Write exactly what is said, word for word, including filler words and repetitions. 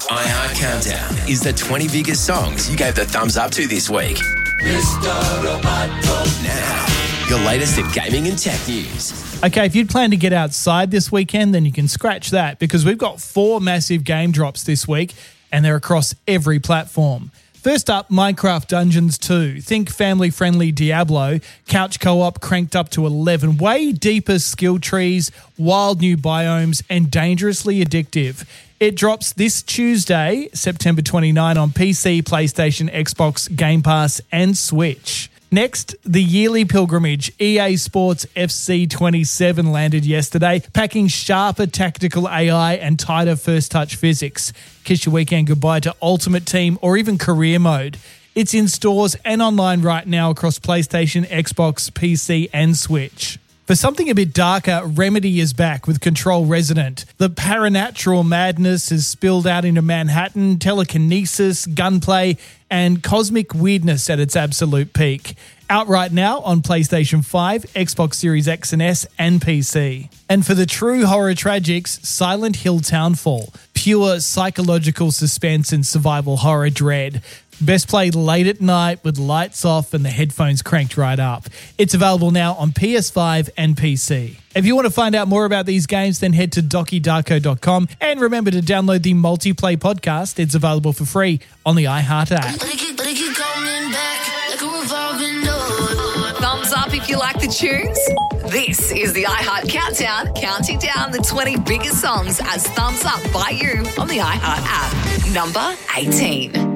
iHeart Countdown is the twenty biggest songs you gave the thumbs up to this week. Mister Roboto. Now, your latest in gaming and tech news. Okay, if you'd planned to get outside this weekend, then you can scratch that because we've got four massive game drops this week and they're across every platform. First up, Minecraft Dungeons two. Think family-friendly Diablo, couch co-op cranked up to eleven, way deeper skill trees, wild new biomes, and dangerously addictive. It drops this Tuesday, September twenty-ninth, on P C, PlayStation, Xbox, Game Pass, and Switch. Next, the yearly pilgrimage, E A Sports F C twenty-seven, landed yesterday, packing sharper tactical A I and tighter first-touch physics. Kiss your weekend goodbye to Ultimate Team or even Career Mode. It's in stores and online right now across PlayStation, Xbox, P C, and Switch. For something a bit darker, Remedy is back with Control Resident. The paranatural madness has spilled out into Manhattan, telekinesis, gunplay, and cosmic weirdness at its absolute peak. Out right now on PlayStation five, Xbox Series X and S, and P C. And for the true horror tragics, Silent Hill Townfall. Pure psychological suspense and survival horror dread. Best played late at night with lights off and the headphones cranked right up. It's available now on P S five and P C. If you want to find out more about these games, then head to docky darko dot com and remember to download the Multiplay podcast. It's available for free on the iHeart app. Thumbs up if you like the tunes. This is the iHeart Countdown, counting down the twenty biggest songs as thumbs up by you on the iHeart app. Number eighteen.